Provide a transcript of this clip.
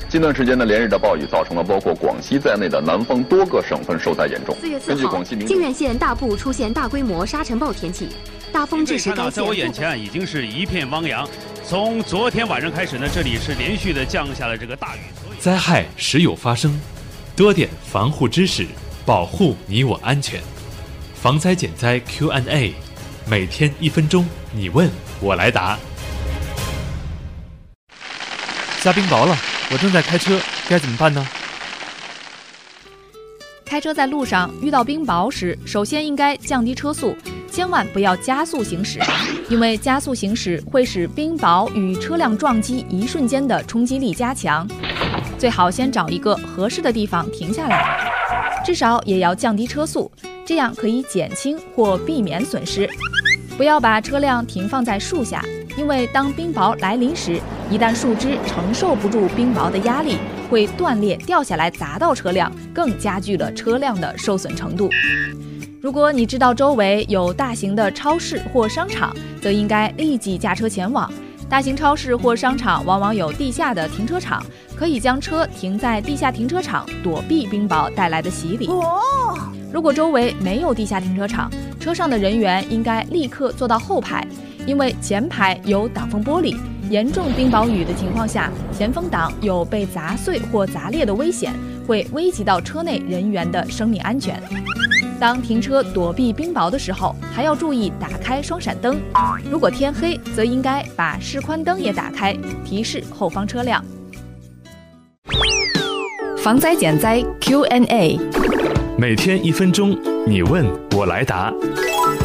近段时间呢，连日的暴雨造成了包括广西在内的南方多个省份受灾严重。 4月4号，靖远县大部出现大规模沙尘暴天气，大风致使该县。 在我眼前已经是一片汪洋。从昨天晚上开始呢，这里是连续的降下了这个大雨。 灾害时有发生，多点防护知识，保护你我安全。防灾减灾 Q&A， 每天1分钟，你问我来答。下冰雹了，我正在开车，该怎么办呢？ 开车在路上遇到冰雹时，首先应该降低车速，千万不要加速行驶，因为加速行驶会使冰雹与车辆撞击一瞬间的冲击力加强。最好先找一个合适的地方停下来，至少也要降低车速，这样可以减轻或避免损失。不要把车辆停放在树下，因为当冰雹来临时，一旦树枝承受不住冰雹的压力，会断裂掉下来砸到车辆，更加剧了车辆的受损程度。如果你知道周围有大型的超市或商场，则应该立即驾车前往。大型超市或商场往往有地下的停车场，可以将车停在地下停车场，躲避冰雹带来的洗礼。如果周围没有地下停车场，车上的人员应该立刻坐到后排，因为前排有挡风玻璃，严重冰雹雨的情况下，前风挡有被砸碎或砸裂的危险，会危及到车内人员的生命安全。当停车躲避冰雹的时候，还要注意打开双闪灯。如果天黑，则应该把示宽灯也打开，提示后方车辆。 防灾减灾 Q&A， 每天1分钟，你问我来答。